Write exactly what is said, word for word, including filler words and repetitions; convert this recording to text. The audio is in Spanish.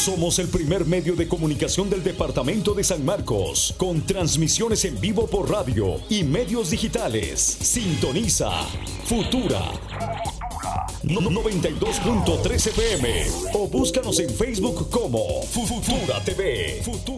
Somos el primer medio de comunicación del departamento de San Marcos, con transmisiones en vivo por radio y medios digitales. Sintoniza Futura no- noventa y dos punto tres F M o búscanos en Facebook como Futura T V. Futura.